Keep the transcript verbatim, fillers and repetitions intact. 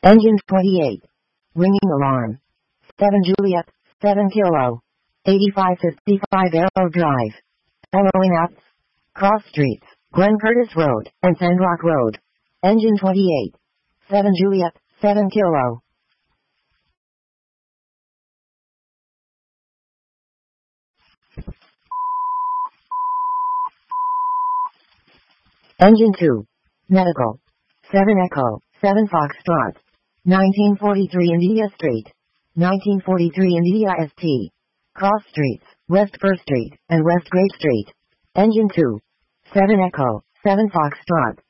Engine twenty-eight. Ringing alarm. seven Juliet, seven Kilo. eighty-five fifty-five Arrow Drive. Following apps. Cross Streets, Glen Curtis Road, and Sandrock Road. Engine twenty-eight. seven Juliet, seven Kilo. Engine two. Medical. seven Echo, seven Foxtrot. nineteen forty-three India Street. nineteen forty-three India S T. Cross Streets, West First Street, and West Grape Street. Engine two. seven Echo, seven Foxtrot.